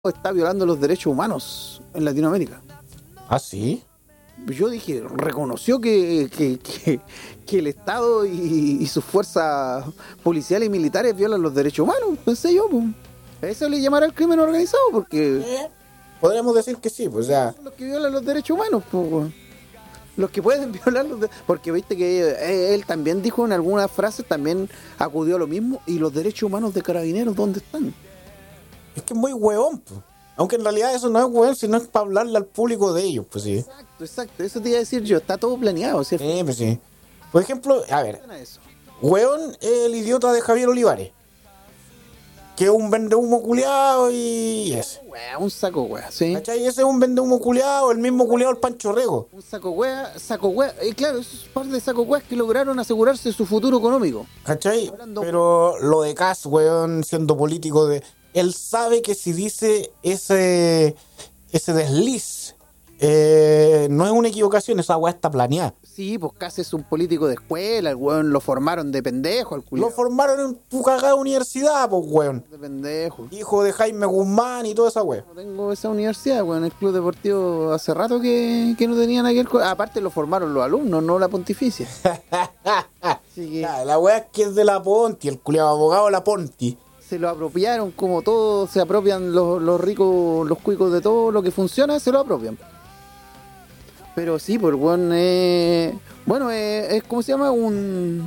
está violando los derechos humanos en Latinoamérica. ¿Ah, sí? Yo dije, reconoció que el Estado y sus fuerzas policiales y militares violan los derechos humanos, pensé yo, pues. Eso le llamará el crimen organizado, porque Podríamos decir que sí, pues, o sea, son los que violan los derechos humanos, pues. Los que pueden violar porque viste que él también dijo en algunas frases, también acudió a lo mismo, y los derechos humanos de Carabineros, ¿dónde están? es que es muy huevón, pues. Aunque en realidad eso no es huevón, sino es para hablarle al público de ellos, pues sí. Exacto, eso te iba a decir yo, está todo planeado, ¿cierto? Pues sí. Por ejemplo, a ver, huevón es el idiota de Javier Olivares, que es un vendehumo culiado y ese. Un saco wea, sí. ¿Cachai? Ese es un vendehumo culiado, el mismo culiado el Pancho Rego. Un saco wea, claro, esos par de saco weas que lograron asegurarse su futuro económico. ¿Cachai? Hablando- Pero lo de Kass, weón, siendo político, él sabe que si dice ese desliz, no es una equivocación, esa weá está planeada. Sí, pues casi es un político de escuela, el weón lo formaron de pendejo, el Lo culiao. formaron en tu cagada universidad, pues, weón. De pendejo. Hijo de Jaime Guzmán y toda esa weá. No tengo esa universidad, weón, el club deportivo hace rato que no tenían aquel... Aparte lo formaron los alumnos, no la pontificia. Así que La weá es que es de la Ponti, el culiado abogado de la Ponti. se lo apropiaron como todo, se apropian los ricos, los cuicos de todo lo que funciona, se lo apropian. Pero sí, pues weón, bueno, es como se llama, un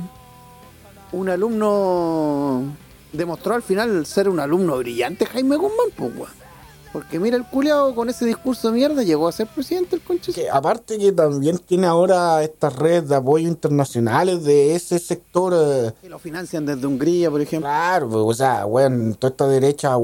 alumno demostró al final ser un alumno brillante, Jaime Guzmán, pues weón. Porque mira el culiao con ese discurso de mierda llegó a ser presidente el conche. Que aparte que también tiene ahora estas redes de apoyo internacionales de ese sector. Que lo financian desde Hungría, por ejemplo. Claro, pues, o sea, weón, toda esta derecha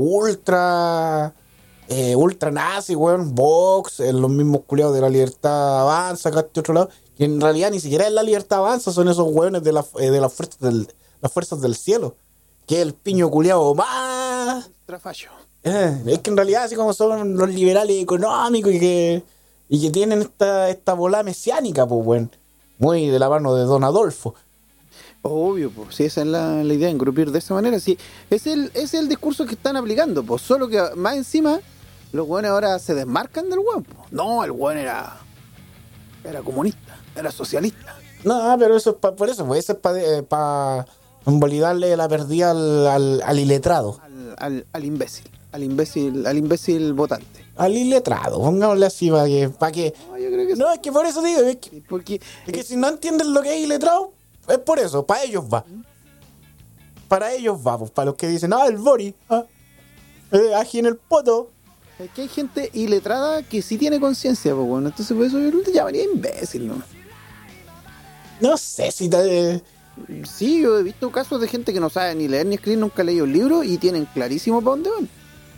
ultra nazi, weón, Vox, los mismos culiados de la Libertad Avanza, acá este otro lado, que en realidad ni siquiera es la Libertad Avanza, son esos weones de las fuerzas del cielo, que es el piño culiado más. Trafallo. Es que en realidad así como son los liberales económicos y que tienen esta bola mesiánica, pues, weón, muy de la mano de Don Adolfo. Obvio, pues, si esa es la idea, engrupir de esa manera, sí. Es el discurso que están aplicando, pues, solo que más encima, los hueones ahora se desmarcan del hueón, pues. No, el hueón era comunista, era socialista. No, pero eso es por eso, pues eso es para invalidarle la pérdida al iletrado. Al imbécil votante. Al iletrado, pongámosle así para que. No, yo creo que No, es que por eso digo, porque es que si no entienden lo que es iletrado, es por eso, para ellos va. Para ellos va, pues, para los que dicen, el Bori, aquí en el poto. es que hay gente iletrada que sí tiene conciencia, pues bueno, entonces por eso yo te llamaría imbécil, ¿no? No sé si te. Sí, yo he visto casos de gente que no sabe ni leer ni escribir, nunca ha leído el libro y tienen clarísimo para dónde van.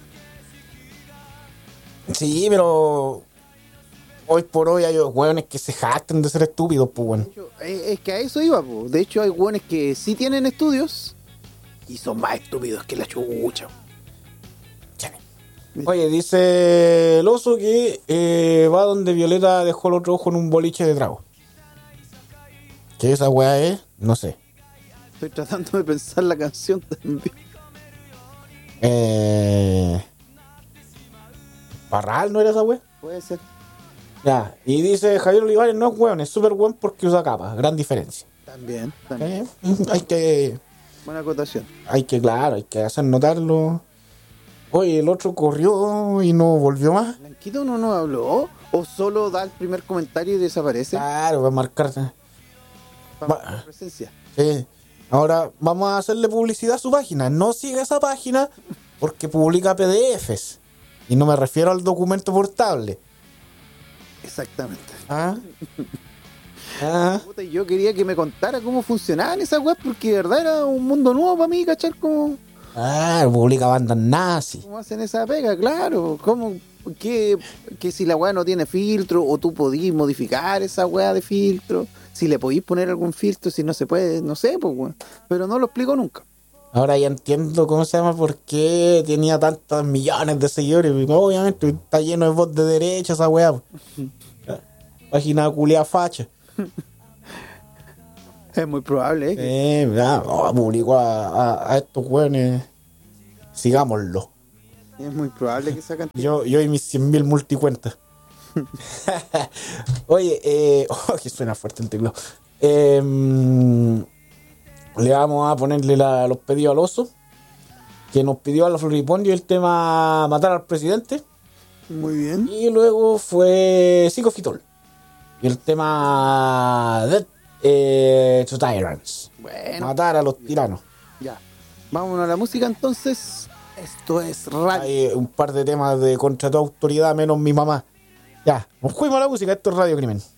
Sí, pero. Hoy por hoy hay hueones que se jactan de ser estúpidos, pues, bueno. De hecho, es que a eso iba, pues. De hecho hay hueones que sí tienen estudios y son más estúpidos que la chucha. Oye, dice el oso que va donde Violeta dejó el otro ojo en un boliche de trago. ¿Qué esa weá es? No sé. Estoy tratando de pensar la canción también. ¿Parral no era esa weá? Puede ser. Ya, y dice Javier Olivares no es weón, es súper weón porque usa capa. Gran diferencia. También. Hay que, Buena acotación. claro, hay que hacer notarlo. Oye, el otro corrió y no volvió más. ¿Blanquito no habló? ¿O solo da el primer comentario y desaparece? Claro, va a marcarse. Para marcar presencia. Ahora vamos a hacerle publicidad a su página. No siga esa página porque publica PDFs. Y no me refiero al documento portable. Exactamente. ¿Ah? Puta, y yo quería que me contara cómo funcionaban esas weas porque de verdad era un mundo nuevo para mí, ¿cachar? Publica bandas nazis. ¿Cómo hacen esa pega? Claro. ¿Cómo? Que si la wea no tiene filtro o tú podís modificar esa wea de filtro, si le podís poner algún filtro, si no se puede, no sé, pues weón. Pero no lo explico nunca. Ahora ya entiendo cómo se llama, por qué tenía tantos millones de seguidores. Obviamente está lleno de voz de derecha esa weá. Página culia facha. Es muy probable, Publicó a estos weones. Sigámoslo. Es muy probable que esa cantidad. Yo y mis 100.000 multicuentas. Oye, que suena fuerte el teclado. Le vamos a ponerle los pedidos al oso, que nos pidió a la Floripondio el tema matar al presidente. Muy bien. Y luego fue Psicofitol. Y el tema to Tyrants. Bueno, Matar a los tiranos. ya. Vámonos a la música entonces. Esto es radio. Hay un par de temas de contra toda autoridad, menos mi mamá. Ya, nos fuimos a la música, esto es Radio Crimen.